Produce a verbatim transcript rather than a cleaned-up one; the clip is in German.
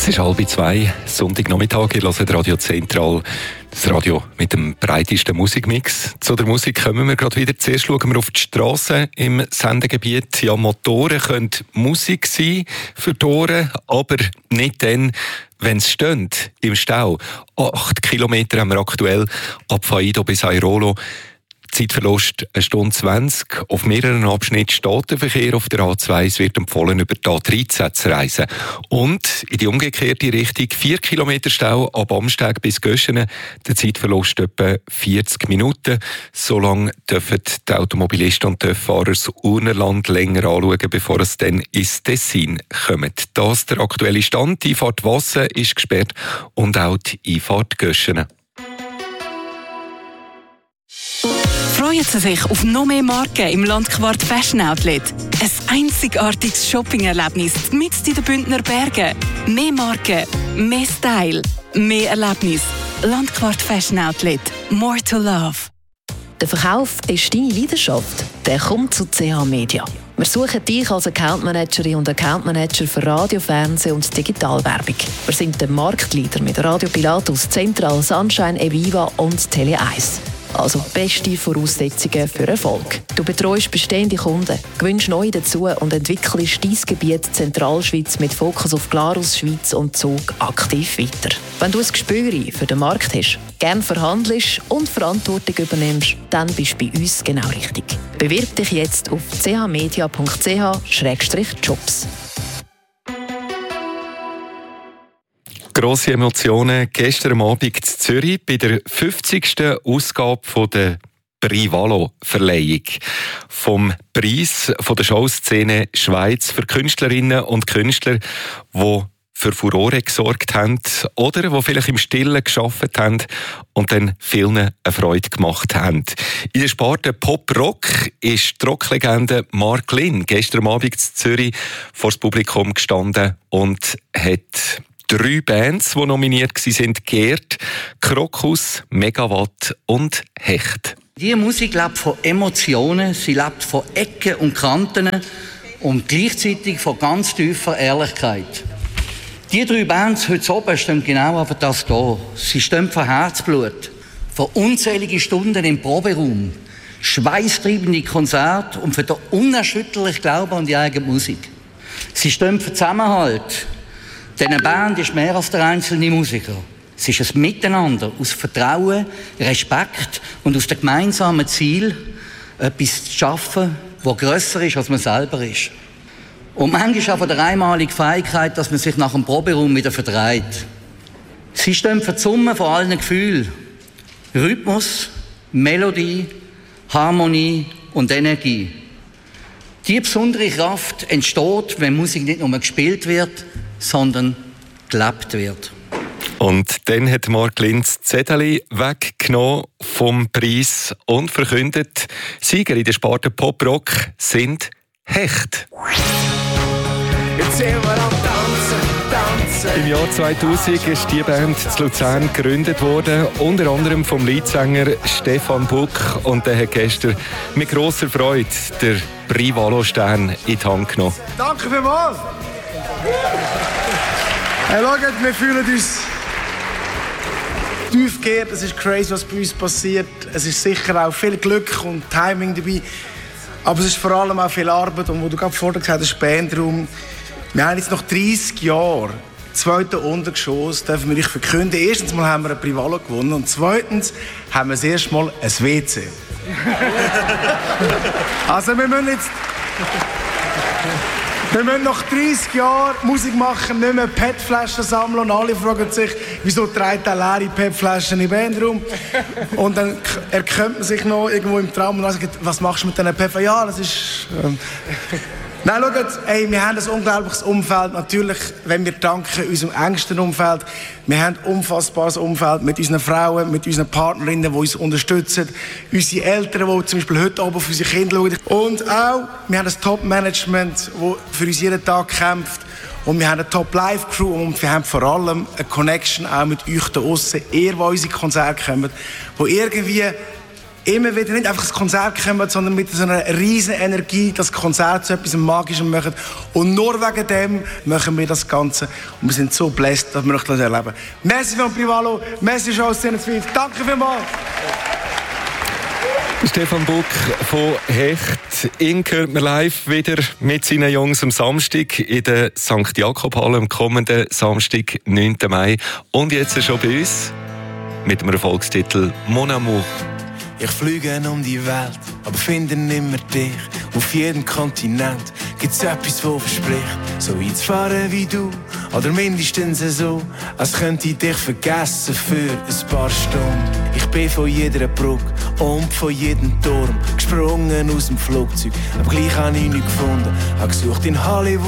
ist halb zwei, Sonntagnachmittag, ihr hört Radio Zentral, das Radio mit dem breitesten Musikmix. Zu der Musik kommen wir gerade wieder. Zuerst schauen wir auf die Strasse im Sendegebiet. Ja, Motoren können Musik sein für die Ohren, aber nicht dann, wenn es steht, im Stau. Acht Kilometer haben wir aktuell ab Faido bis Airolo. Zeitverlust eine Stunde zwanzig. Auf mehreren Abschnitten steht der Verkehr auf der A zwei. Es wird empfohlen, über die A dreizehn zu reisen. Und in die umgekehrte Richtung vier Kilometer Stau ab Amsteg bis Göschenen. Der Zeitverlust etwa vierzig Minuten. So lange dürfen die Automobilisten und Töfffahrer das Urnerland länger anschauen, bevor es dann ins Tessin kommt. Das ist der aktuelle Stand. Die Einfahrt Wassen ist gesperrt und auch die Einfahrt Göschenen. Freuen Sie sich auf noch mehr Marken im Landquart Fashion Outlet. Ein einzigartiges Shopping-Erlebnis mitten in den Bündner Bergen. Mehr Marken, mehr Style, mehr Erlebnis. Landquart Fashion Outlet. More to love. Der Verkauf ist deine Leidenschaft. Der kommt zu C H Media. Wir suchen dich als Account Managerin und Account Manager für Radio, Fernsehen und Digitalwerbung. Wir sind der Marktleader mit Radio Pilatus, Central, Sunshine, Eviva und Tele eins. Also beste Voraussetzungen für Erfolg. Du betreust bestehende Kunden, gewinnst neue dazu und entwickelst dein Gebiet Zentralschweiz mit Fokus auf Glarus, Schweiz und Zug aktiv weiter. Wenn du ein Gespür für den Markt hast, gerne verhandelst und Verantwortung übernimmst, dann bist du bei uns genau richtig. Bewirb dich jetzt auf c h media punkt c h slash jobs. Grosse Emotionen gestern Abend in Zürich bei der fünfzigsten Ausgabe von der Prix Valo-Verleihung. Vom Preis von der Showszene Schweiz für Künstlerinnen und Künstler, die für Furore gesorgt haben oder die vielleicht im Stillen gearbeitet haben und dann vielen eine Freude gemacht haben. In der Sparte Pop-Rock ist die Rocklegende Mark Lynn gestern Abend in Zürich vor das Publikum gestanden und hat drei Bands, die nominiert waren, geehrt: Krokus, Megawatt und Hecht. Diese Musik lebt von Emotionen, sie lebt von Ecken und Kanten und gleichzeitig von ganz tiefer Ehrlichkeit. Die drei Bands heute oben stehen genau auf das hier. Sie stehen von Herzblut, von unzähligen Stunden im Proberaum, schweißtreibende Konzerte und für den unerschütterlichen Glauben an die eigene Musik. Sie stehen für Zusammenhalt. Diese Band ist mehr als der einzelne Musiker. Es ist ein Miteinander aus Vertrauen, Respekt und aus dem gemeinsamen Ziel, etwas zu schaffen, das grösser ist, als man selber ist. Und manchmal auch von der einmaligen Fähigkeit, dass man sich nach dem Proberaum wieder verdreht. Sie stehen für die Summe von allen Gefühlen. Rhythmus, Melodie, Harmonie und Energie. Diese besondere Kraft entsteht, wenn Musik nicht nur gespielt wird, sondern gelebt wird. Und dann hat Mark Lynn das Zettel weggenommen vom Preis und verkündet, Sieger in der Sparte Pop-Rock sind Hecht. Jetzt sind wir am Tanzen, tanzen. Im Jahr zweitausend ist die Band in Luzern gegründet worden, unter anderem vom Leadsänger Stefan Buck. Und der hat gestern mit grosser Freude den Prix Valo-Stern in die Hand genommen. Danke vielmals. Hey, schaut, wir fühlen uns tief geehrt. Es ist crazy, was bei uns passiert. Es ist sicher auch viel Glück und Timing dabei. Aber es ist vor allem auch viel Arbeit. Und wo du gerade vorher gesagt hast, Bandraum. Wir haben jetzt nach dreissig Jahren, zweiten Untergeschoss, dürfen wir euch verkünden. Erstens mal haben wir ein Prix Valo gewonnen. Und zweitens haben wir das erste Mal ein W C. Also wir müssen jetzt... Wir müssen nach dreissig Jahren Musik machen, nicht mehr P E T-Flaschen sammeln und alle fragen sich, wieso trägt er leere P E T-Flaschen im Bandraum? Und dann erkennt man sich noch irgendwo im Traum und dann sagt, was machst du mit diesen P E T-Flaschen? Ja, das ist... Ähm Nein, schaut, ey, wir haben ein unglaubliches Umfeld. Natürlich, wenn wir danken unserem engsten Umfeld. Wir haben ein unfassbares Umfeld mit unseren Frauen, mit unseren Partnerinnen, die uns unterstützen. Unsere Eltern, die zum Beispiel heute Abend auf unsere Kinder schauen. Und auch, wir haben ein Top-Management, das für uns jeden Tag kämpft. Und wir haben eine Top-Live-Crew und wir haben vor allem eine Connection auch mit euch da draussen. Ihr, die unsere Konzerte kommt, die irgendwie immer wieder nicht einfach ins Konzert kommen, sondern mit so einer riesen Energie das Konzert zu etwas Magischem machen. Und nur wegen dem machen wir das Ganze. Und wir sind so blessed, dass wir das erleben. Merci von Privalo, merci schon aus Szene zwölf. Danke vielmals. Stefan Buck von Hecht. Ihn hört man live wieder mit seinen Jungs am Samstag in der Sankt Jakob-Halle am kommenden Samstag, neunten Mai. Und jetzt schon bei uns mit dem Erfolgstitel «Mon Amour». Ich fliege um die Welt, aber finde nimmer dich. Auf jedem Kontinent gibt's etwas, wo verspricht, so einzufahren wie du. Oder mindestens so, als könnte ich dich vergessen für ein paar Stunden. Ich bin von jeder Brücke und von jedem Turm gesprungen aus dem Flugzeug. Aber gleich habe ich nichts gefunden, habe gesucht in Hollywood.